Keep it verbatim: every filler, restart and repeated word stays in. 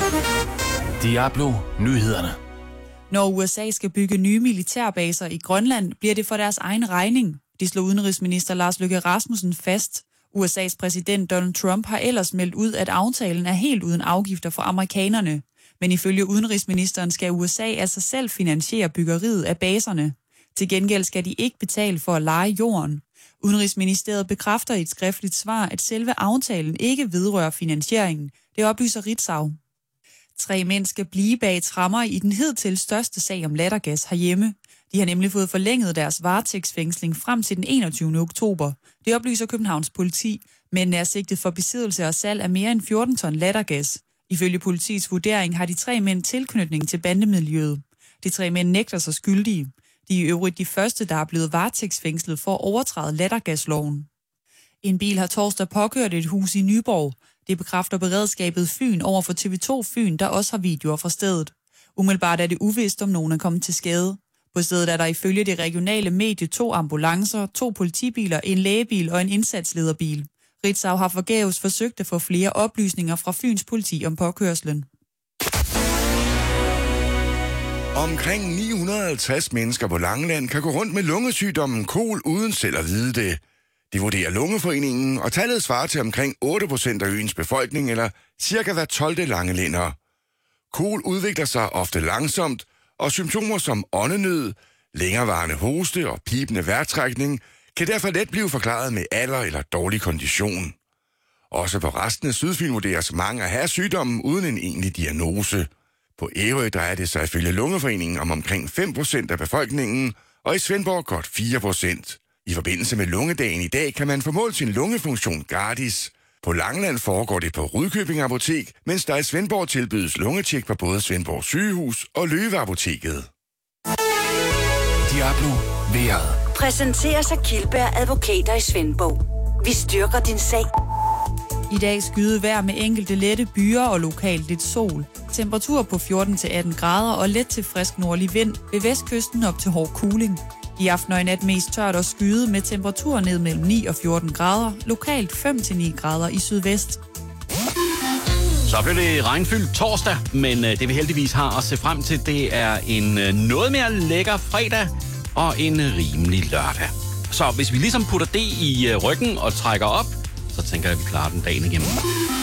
Diablo Nyhederne. Når U S A skal bygge nye militærbaser i Grønland, bliver det for deres egen regning. Det slår udenrigsminister Lars Løkke Rasmussen fast. U S A's præsident Donald Trump har ellers meldt ud, at aftalen er helt uden afgifter for amerikanerne. Men ifølge udenrigsministeren skal U S A altså selv finansiere byggeriet af baserne. Til gengæld skal de ikke betale for at leje jorden. Udenrigsministeriet bekræfter i et skriftligt svar, at selve aftalen ikke vedrører finansieringen. Det oplyser Ritzau. Tre mænd skal blive bag tremmer i den hidtil største sag om lattergas herhjemme. De har nemlig fået forlænget deres varetægtsfængsling frem til den enogtyvende oktober. Det oplyser Københavns politi. Mændene er sigtet for besiddelse og salg af mere end fjorten ton lattergas. Ifølge politiets vurdering har de tre mænd tilknytning til bandemiljøet. De tre mænd nægter sig skyldige. De er i øvrigt de første, der er blevet varetægtsfængslet for at overtræde lattergasloven. En bil har torsdag påkørt et hus i Nyborg. Det bekræfter beredskabet Fyn over for T V to Fyn, der også har videoer fra stedet. Umiddelbart er det uvist, om nogen er kommet til skade. På stedet er der ifølge det regionale medie to ambulancer, to politibiler, en lægebil og en indsatslederbil. Ritzau har forgæves forsøgt at få flere oplysninger fra Fyns politi om påkørslen. Omkring ni hundrede og halvtreds mennesker på Langeland kan gå rundt med lungesygdommen kol uden selv at vide det. Det vurderer Lungeforeningen, og tallet svarer til omkring otte procent af øens befolkning, eller cirka hver tolvte langelænder. Kol udvikler sig ofte langsomt, og symptomer som åndenød, længerevarende hoste og pibende vejrtrækning kan derfor let blive forklaret med alder eller dårlig kondition. Også på resten af Sydfyn vurderes mange at have sygdommen uden en egentlig diagnose. På Ærø drejer det sig ifølge Lungeforeningen om omkring fem procent af befolkningen, og i Svendborg godt fire procent. I forbindelse med lungedagen i dag kan man få målt sin lungefunktion gratis. På Langeland foregår det på Rudkøbing Apotek, mens der i Svendborg tilbydes lungetjek på både Svendborg Sygehus og Løve Apoteket. Diablo vejret. Præsenteres af Kildberg Advokater i Svendborg. Vi styrker din sag. I dag skyde vejr med enkelte lette byer og lokalt lidt sol. Temperatur på fjorten til atten grader og let til frisk nordlig vind. Ved vestkysten op til hård kuling. I aften og i nat mest tørt og skyde med temperaturer ned mellem ni og fjorten grader. Lokalt fem til ni grader i sydvest. Så blev det regnfyldt torsdag, men det vi heldigvis har at se frem til, det er en noget mere lækker fredag og en rimelig lørdag. Så hvis vi ligesom putter det i ryggen og trækker op, så tænker jeg, at vi klarer den dagen igennem.